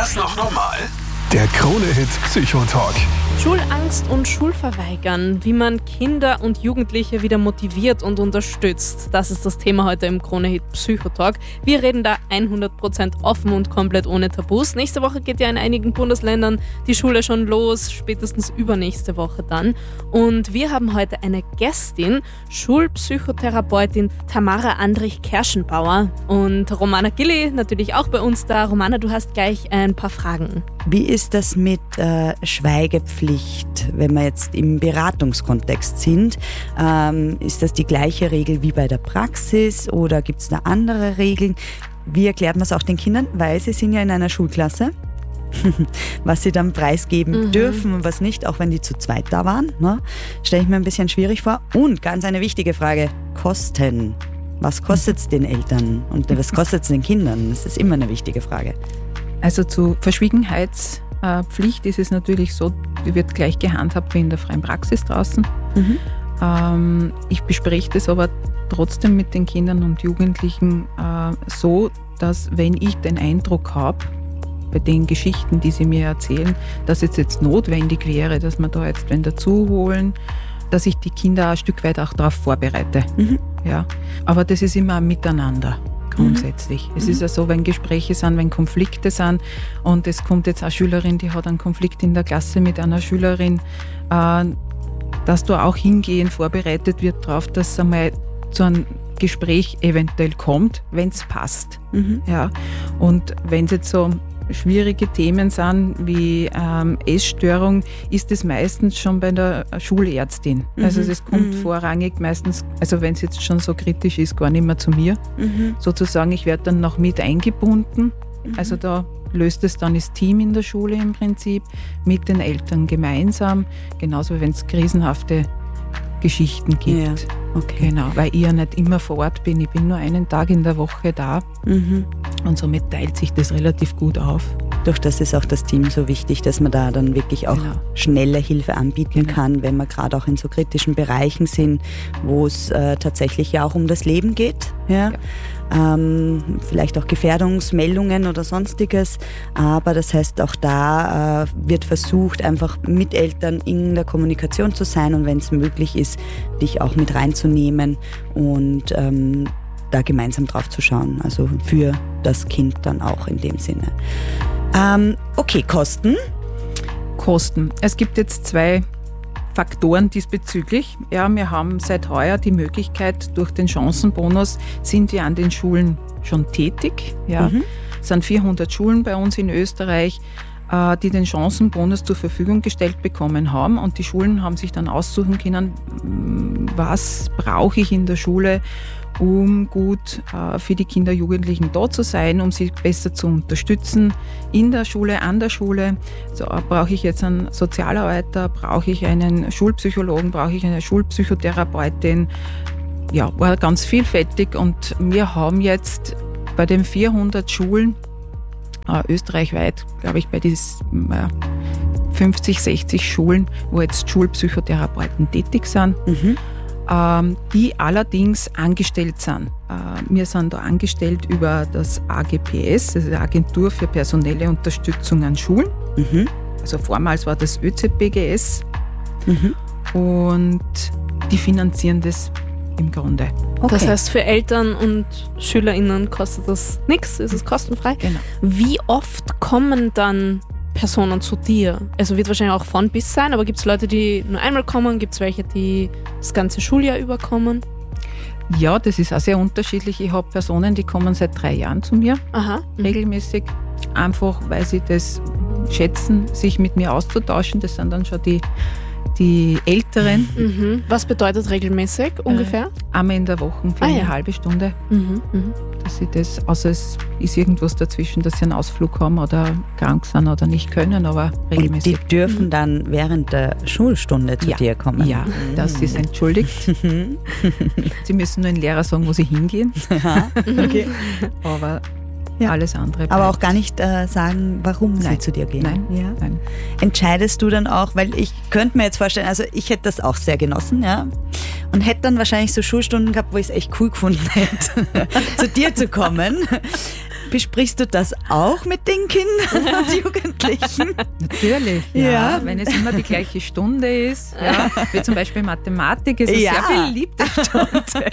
das noch normal? Der Krone-Hit Psychotalk. Schulangst und Schulverweigern, wie man Kinder und Jugendliche wieder motiviert und unterstützt. Das ist das Thema heute im Krone-Hit Psychotalk. Wir reden da 100% offen und komplett ohne Tabus. Nächste Woche geht ja in einigen Bundesländern die Schule schon los, spätestens übernächste Woche dann. Und wir haben heute eine Gästin, Schulpsychotherapeutin Tamara Andrich-Kerschenbauer und Romana Gilli natürlich auch bei uns da. Romana, du hast gleich ein paar Fragen. Wie ist das mit Schweigepflicht, wenn wir jetzt im Beratungskontext sind? Ist das die gleiche Regel wie bei der Praxis oder gibt es da andere Regeln? Wie erklärt man es auch den Kindern? Weil sie sind ja in einer Schulklasse, was sie dann preisgeben dürfen und was nicht, auch wenn die zu zweit da waren. Ne? Stelle ich mir ein bisschen schwierig vor. Und ganz eine wichtige Frage, Kosten. Was kostet es den Eltern und was kostet es den Kindern? Das ist immer eine wichtige Frage. Also zur Verschwiegenheitspflicht ist es natürlich so, die wird gleich gehandhabt wie in der freien Praxis draußen. Ich bespreche das aber trotzdem mit den Kindern und Jugendlichen so, dass wenn ich den Eindruck habe, bei den Geschichten, die sie mir erzählen, dass es jetzt notwendig wäre, dass wir da jetzt wen dazu holen, dass ich die Kinder ein Stück weit auch darauf vorbereite. Ja. Aber das ist immer ein Miteinander. Grundsätzlich. Es ist ja so, wenn Gespräche sind, wenn Konflikte sind und es kommt jetzt eine Schülerin, die hat einen Konflikt in der Klasse mit einer Schülerin, dass da auch hingehend vorbereitet wird darauf, dass es einmal zu einem Gespräch eventuell kommt, wenn es passt. Ja. Und wenn es jetzt so schwierige Themen sind wie Essstörung, ist es meistens schon bei der Schulärztin. Also das kommt vorrangig meistens, also wenn es jetzt schon so kritisch ist, gar nicht mehr zu mir. Sozusagen, ich werde dann noch mit eingebunden. Also da löst es dann das Team in der Schule im Prinzip mit den Eltern gemeinsam, genauso wie wenn es krisenhafte Geschichten gibt. Ja, okay. Genau, weil ich ja nicht immer vor Ort bin. Ich bin nur einen Tag in der Woche da und somit teilt sich das relativ gut auf. Durch das ist auch das Team so wichtig, dass man da dann wirklich auch schnelle Hilfe anbieten kann, wenn wir gerade auch in so kritischen Bereichen sind, wo es tatsächlich ja auch um das Leben geht. Ja? Vielleicht auch Gefährdungsmeldungen oder sonstiges. Aber das heißt, auch da wird versucht, einfach mit Eltern in der Kommunikation zu sein und wenn es möglich ist, dich auch mit reinzunehmen und da gemeinsam drauf zu schauen. Also für das Kind dann auch in dem Sinne. Okay, Kosten? Kosten. Es gibt jetzt 2 Faktoren diesbezüglich. Ja, wir haben seit heuer die Möglichkeit, durch den Chancenbonus sind wir an den Schulen schon tätig. Ja. Es sind 400 Schulen bei uns in Österreich, die den Chancenbonus zur Verfügung gestellt bekommen haben. Und die Schulen haben sich dann aussuchen können, was brauche ich in der Schule, um gut für die Kinder, Jugendlichen da zu sein, um sie besser zu unterstützen in der Schule, an der Schule. So, brauche ich jetzt einen Sozialarbeiter, brauche ich einen Schulpsychologen, brauche ich eine Schulpsychotherapeutin. Ja, war ganz vielfältig und wir haben jetzt bei den 400 Schulen österreichweit, glaube ich, bei diesen 50, 60 Schulen, wo jetzt Schulpsychotherapeuten tätig sind, die allerdings angestellt sind. Wir sind da angestellt über das AGPS, das ist die Agentur für personelle Unterstützung an Schulen. Also vormals war das ÖZBGS und die finanzieren das im Grunde. Okay. Das heißt, für Eltern und SchülerInnen kostet das nichts, ist es kostenfrei. Genau. Wie oft kommen dann Personen zu dir? Also wird wahrscheinlich auch von bis sein, aber gibt es Leute, die nur einmal kommen? Gibt es welche, die das ganze Schuljahr über kommen? Ja, das ist auch sehr unterschiedlich. Ich habe Personen, die kommen seit 3 Jahren zu mir, regelmäßig, einfach weil sie das schätzen, sich mit mir auszutauschen. Das sind dann schon die Älteren. Was bedeutet regelmäßig ungefähr? Einmal in der Woche für eine halbe Stunde. Dass sie das, außer es ist irgendwas dazwischen, dass sie einen Ausflug haben oder krank sind oder nicht können, aber regelmäßig. Und die dürfen dann während der Schulstunde zu dir kommen? Ja, das ist entschuldigt. Sie müssen nur den Lehrer sagen, wo sie hingehen. Okay. Aber alles andere bleibt. Aber auch gar nicht sagen, warum sie zu dir gehen. Nein. Entscheidest du dann auch, weil ich könnte mir jetzt vorstellen, also ich hätte das auch sehr genossen, ja, und hätte dann wahrscheinlich so Schulstunden gehabt, wo ich es echt cool gefunden hätte, zu dir zu kommen. Besprichst du das auch mit den Kindern und Jugendlichen? Natürlich, ja. Wenn es immer die gleiche Stunde ist, ja. Wie zum Beispiel Mathematik ist eine sehr beliebte Stunde.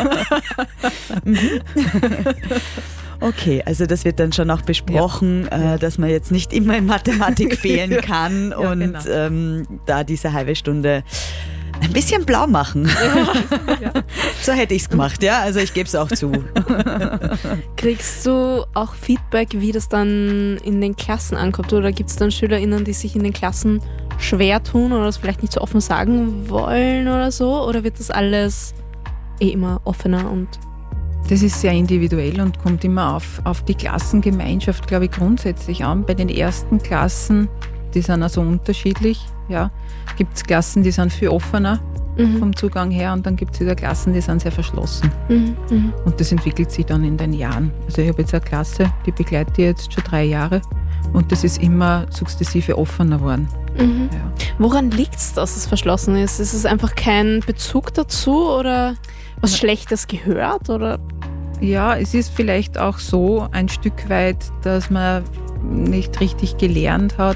Okay, also das wird dann schon auch besprochen, dass man jetzt nicht immer in Mathematik fehlen kann und da diese halbe Stunde ein bisschen blau machen. Ja. So hätte ich es gemacht, ja. Also ich gebe es auch zu. Kriegst du auch Feedback, wie das dann in den Klassen ankommt? Oder gibt es dann SchülerInnen, die sich in den Klassen schwer tun oder das vielleicht nicht so offen sagen wollen oder so? Oder wird das alles immer offener und... Das ist sehr individuell und kommt immer auf die Klassengemeinschaft, glaube ich, grundsätzlich an. Bei den ersten Klassen, die sind also unterschiedlich. Ja. Gibt es Klassen, die sind viel offener vom Zugang her und dann gibt es wieder Klassen, die sind sehr verschlossen. Und das entwickelt sich dann in den Jahren. Also ich habe jetzt eine Klasse, die begleite ich jetzt schon 3 Jahre und das ist immer sukzessive offener geworden. Ja. Woran liegt es, dass es verschlossen ist? Ist es einfach kein Bezug dazu oder was Schlechtes gehört? Oder? Ja, es ist vielleicht auch so ein Stück weit, dass man nicht richtig gelernt hat,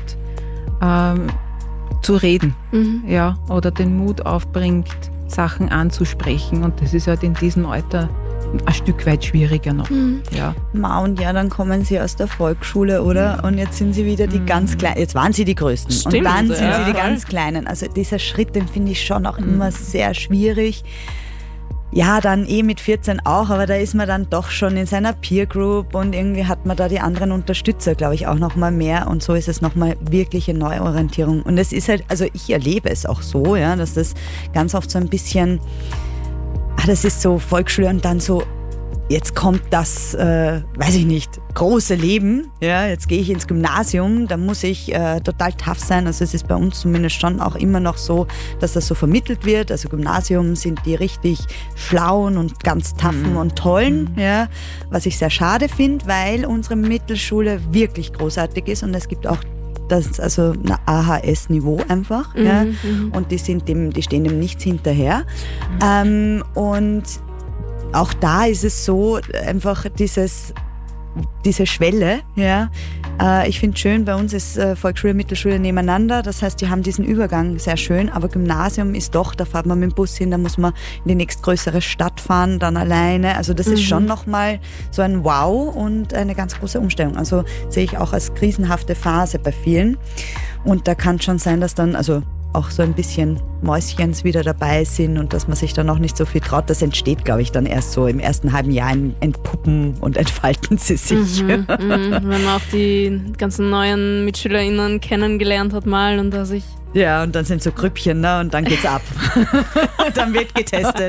zu reden, ja, oder den Mut aufbringt, Sachen anzusprechen. Und das ist halt in diesem Alter ein Stück weit schwieriger noch. Ja. Und dann kommen sie aus der Volksschule, oder? Und jetzt sind sie wieder die ganz Kleinen. Jetzt waren sie die Größten. Stimmt, und dann sind sie die ganz Kleinen. Also dieser Schritt, den finde ich schon auch immer sehr schwierig. Ja, dann mit 14 auch, aber da ist man dann doch schon in seiner Peer Group und irgendwie hat man da die anderen Unterstützer, glaube ich, auch nochmal mehr und so ist es nochmal wirkliche Neuorientierung. Und es ist halt, also ich erlebe es auch so, ja, dass das ganz oft so ein bisschen, das ist so Volksschule und dann so, jetzt kommt das, weiß ich nicht, große Leben, ja, jetzt gehe ich ins Gymnasium, da muss ich total tough sein, also es ist bei uns zumindest schon auch immer noch so, dass das so vermittelt wird, also Gymnasium sind die richtig schlauen und ganz toughen und tollen, ja, was ich sehr schade finde, weil unsere Mittelschule wirklich großartig ist und es gibt auch das, also ein AHS-Niveau einfach, ja, und die stehen dem nichts hinterher und auch da ist es so, einfach diese Schwelle, ja. Ich finde es schön, bei uns ist Volksschule, Mittelschule nebeneinander, das heißt, die haben diesen Übergang sehr schön, aber Gymnasium ist doch, da fährt man mit dem Bus hin, da muss man in die nächstgrößere Stadt fahren, dann alleine, also das ist schon nochmal so ein Wow und eine ganz große Umstellung, also sehe ich auch als krisenhafte Phase bei vielen und da kann schon sein, dass dann, also auch so ein bisschen Mäuschens wieder dabei sind und dass man sich dann auch nicht so viel traut. Das entsteht, glaube ich, dann erst so im ersten halben Jahr, entpuppen und entfalten sie sich. Wenn man auch die ganzen neuen MitschülerInnen kennengelernt hat mal und da sich... Ja, und dann sind so Grüppchen, ne? Und dann geht's ab. Dann wird getestet.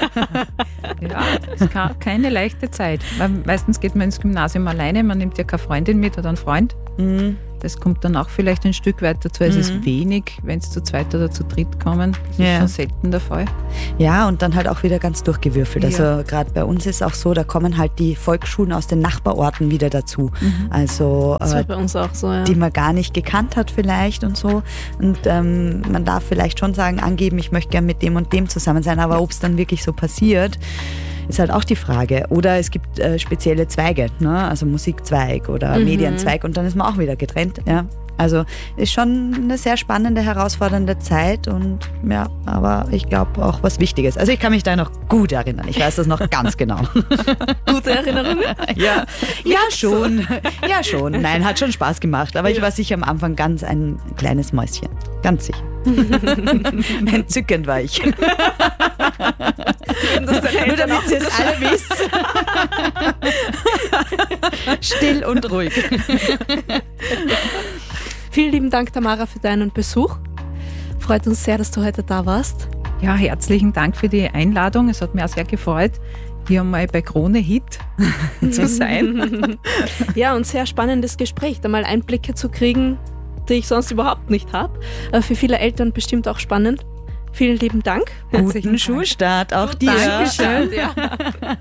Ja, es ist keine leichte Zeit. Weil meistens geht man ins Gymnasium alleine, man nimmt ja keine Freundin mit oder einen Freund. Das kommt dann auch vielleicht ein Stück weit dazu. Es ist wenig, wenn es zu zweit oder zu dritt kommen. Das ist schon selten der Fall. Ja, und dann halt auch wieder ganz durchgewürfelt. Also gerade bei uns ist auch so, da kommen halt die Volksschulen aus den Nachbarorten wieder dazu. Also das war bei uns auch so, ja. Die man gar nicht gekannt hat vielleicht und so. Und man darf vielleicht schon sagen, angeben, ich möchte gerne mit dem und dem zusammen sein. Aber ob es dann wirklich so passiert, ist halt auch die Frage. Oder es gibt spezielle Zweige, ne? Also Musikzweig oder Medienzweig und dann ist man auch wieder getrennt. Ja? Also ist schon eine sehr spannende, herausfordernde Zeit und ja, aber ich glaube auch was Wichtiges. Also ich kann mich da noch gut erinnern. Ich weiß das noch ganz genau. Gute Erinnerungen? Ja, schon. Ja, schon. Nein, hat schon Spaß gemacht. Aber ich war sicher am Anfang ganz ein kleines Mäuschen. Ganz sicher. Entzückend war ich. Nur damit ihr es alle wisst. Still und ruhig. Vielen lieben Dank, Tamara, für deinen Besuch. Freut uns sehr, dass du heute da warst. Ja, herzlichen Dank für die Einladung. Es hat mich auch sehr gefreut, hier mal bei Krone Hit zu sein. Ja, und sehr spannendes Gespräch, da mal Einblicke zu kriegen, die ich sonst überhaupt nicht habe. Für viele Eltern bestimmt auch spannend. Vielen lieben Dank. Guten Schulstart auch dir. Dankeschön. Ja.